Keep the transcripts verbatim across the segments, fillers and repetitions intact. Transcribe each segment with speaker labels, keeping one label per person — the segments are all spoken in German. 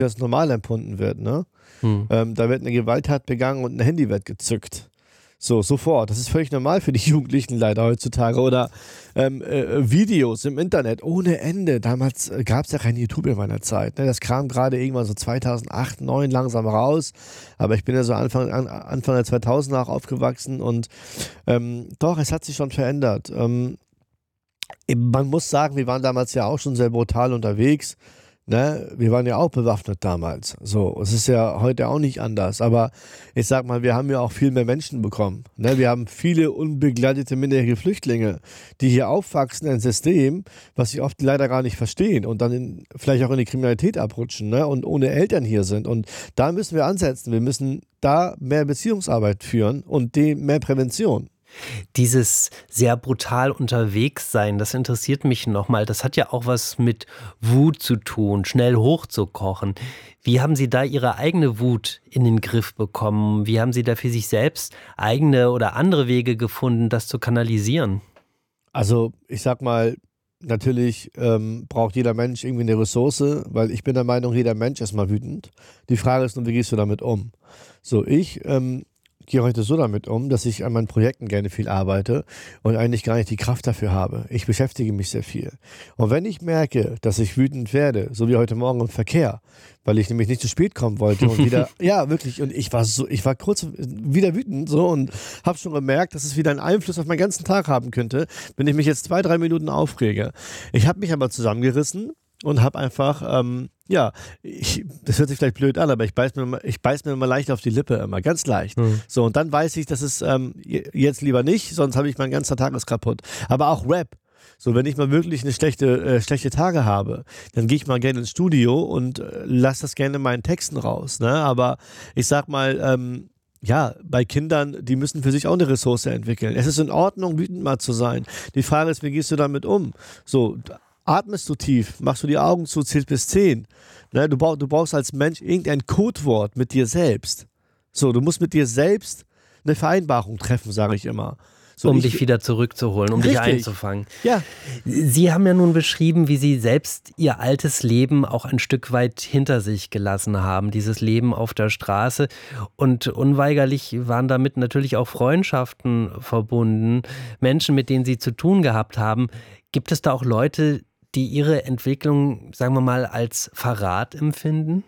Speaker 1: das normal empfunden wird, ne?
Speaker 2: Hm.
Speaker 1: Ähm, da wird eine Gewalttat begangen und ein Handy wird gezückt. So, sofort. Das ist völlig normal für die Jugendlichen leider heutzutage. Oder ähm, äh, Videos im Internet ohne Ende. Damals äh, gab es ja kein YouTube in meiner Zeit. Ne? Das kam gerade irgendwann so zweitausendacht, zweitausendneun langsam raus. Aber ich bin ja so Anfang, an, Anfang der zweitausender auch aufgewachsen. Und ähm, doch, es hat sich schon verändert. Ähm, man muss sagen, wir waren damals ja auch schon sehr brutal unterwegs. Ne, wir waren ja auch bewaffnet damals. So, es ist ja heute auch nicht anders. Aber ich sag mal, wir haben ja auch viel mehr Menschen bekommen. Ne, wir haben viele unbegleitete minderjährige Flüchtlinge, die hier aufwachsen in ein System, was sie oft leider gar nicht verstehen und dann in, vielleicht auch in die Kriminalität abrutschen, ne, und ohne Eltern hier sind. Und da müssen wir ansetzen. Wir müssen da mehr Beziehungsarbeit führen und dem mehr Prävention.
Speaker 2: Dieses sehr brutal unterwegs sein, das interessiert mich nochmal. Das hat ja auch was mit Wut zu tun, schnell hochzukochen. Wie haben Sie da Ihre eigene Wut in den Griff bekommen? Wie haben Sie da für sich selbst eigene oder andere Wege gefunden, das zu kanalisieren?
Speaker 1: Also ich sag mal, natürlich ähm, braucht jeder Mensch irgendwie eine Ressource, weil ich bin der Meinung, jeder Mensch ist mal wütend. Die Frage ist nur, wie gehst du damit um? So, ich ähm, gehe heute so damit um, dass ich an meinen Projekten gerne viel arbeite und eigentlich gar nicht die Kraft dafür habe. Ich beschäftige mich sehr viel. Und wenn ich merke, dass ich wütend werde, so wie heute Morgen im Verkehr, weil ich nämlich nicht zu spät kommen wollte und wieder, ja wirklich, und ich war so, ich war kurz wieder wütend so und habe schon gemerkt, dass es wieder einen Einfluss auf meinen ganzen Tag haben könnte, wenn ich mich jetzt zwei, drei Minuten aufrege. Ich habe mich aber zusammengerissen und habe einfach, ähm, ja, ich, das hört sich vielleicht blöd an, aber ich beiß mir, immer- ich beiß mir immer leicht auf die Lippe, immer, ganz leicht.
Speaker 2: Mhm.
Speaker 1: So, und dann weiß ich, dass es ähm, je- jetzt lieber nicht, sonst habe ich mein ganzer Tag ist kaputt. Aber auch Rap. So, wenn ich mal wirklich eine schlechte, äh, schlechte Tage habe, dann gehe ich mal gerne ins Studio und äh, lasse das gerne in meinen Texten raus. Ne? Aber ich sag mal, ähm, ja, bei Kindern, die müssen für sich auch eine Ressource entwickeln. Es ist in Ordnung, wütend mal zu sein. Die Frage ist, wie gehst du damit um? So, atmest du tief, machst du die Augen zu, zählst bis zehn. Ne, du, brauch, du brauchst als Mensch irgendein Codewort mit dir selbst. So, du musst mit dir selbst eine Vereinbarung treffen, sage ich immer. So,
Speaker 2: Um
Speaker 1: ich,
Speaker 2: dich wieder zurückzuholen, um dich
Speaker 1: Richtig.
Speaker 2: einzufangen.
Speaker 1: Ja,
Speaker 2: Sie haben ja nun beschrieben, wie Sie selbst Ihr altes Leben auch ein Stück weit hinter sich gelassen haben, dieses Leben auf der Straße. Und unweigerlich waren damit natürlich auch Freundschaften verbunden, Menschen, mit denen Sie zu tun gehabt haben. Gibt es da auch Leute, die Ihre Entwicklung, sagen wir mal, als Verrat empfinden?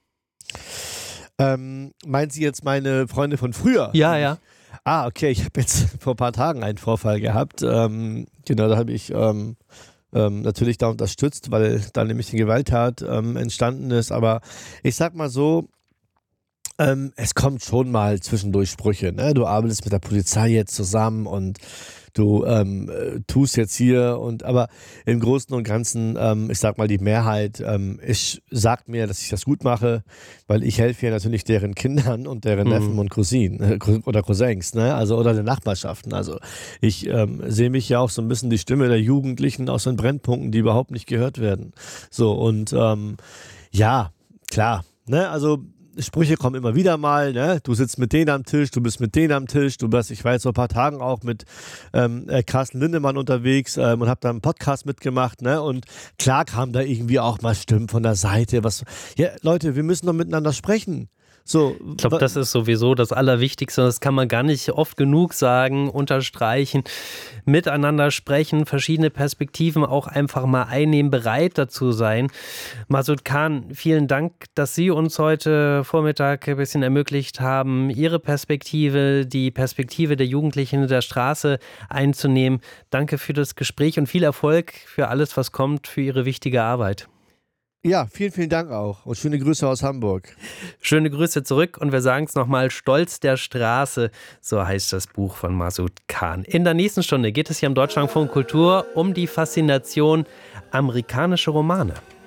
Speaker 1: ähm, meinen Sie jetzt meine Freunde von früher?
Speaker 2: Ja, ja.
Speaker 1: Ah, okay, ich habe jetzt vor ein paar Tagen einen Vorfall gehabt. Ähm, genau, da habe ich ähm, ähm, natürlich da unterstützt, weil da nämlich die Gewalttat ähm, entstanden ist. Aber ich sag mal so, ähm, es kommt schon mal zwischendurch Sprüche. Ne? Du arbeitest mit der Polizei jetzt zusammen und du ähm, äh, tust jetzt hier und aber im Großen und Ganzen, ähm, ich sag mal, die Mehrheit ähm, ich, sagt mir, dass ich das gut mache, weil ich helfe hier natürlich deren Kindern und deren
Speaker 2: Mhm.
Speaker 1: Neffen und Cousinen äh, Cou- oder Cousins, ne? Also oder den Nachbarschaften. Also ich ähm, sehe mich ja auch so ein bisschen die Stimme der Jugendlichen aus den Brennpunkten, die überhaupt nicht gehört werden. So und ähm, ja, klar, ne? Also Sprüche kommen immer wieder mal, ne? Du sitzt mit denen am Tisch, du bist mit denen am Tisch, du bist, ich war jetzt vor ein paar Tagen auch mit ähm, äh, Carsten Lindemann unterwegs ähm, und habe da einen Podcast mitgemacht, ne? Und klar kamen da irgendwie auch mal Stimmen von der Seite, was, ja, Leute, wir müssen doch miteinander sprechen. So,
Speaker 2: Ich glaube, das ist sowieso das Allerwichtigste. Das kann man gar nicht oft genug sagen, unterstreichen. Miteinander sprechen, verschiedene Perspektiven auch einfach mal einnehmen, bereit dazu sein. Masud Khan, vielen Dank, dass Sie uns heute Vormittag ein bisschen ermöglicht haben, Ihre Perspektive, die Perspektive der Jugendlichen der Straße einzunehmen. Danke für das Gespräch und viel Erfolg für alles, was kommt, für Ihre wichtige Arbeit.
Speaker 1: ja, vielen, vielen Dank auch und schöne Grüße aus Hamburg.
Speaker 2: Schöne Grüße zurück und wir sagen es nochmal, Stolz der Straße, so heißt das Buch von Masud Khan. In der nächsten Stunde geht es hier im Deutschlandfunk Kultur um die Faszination amerikanische Romane.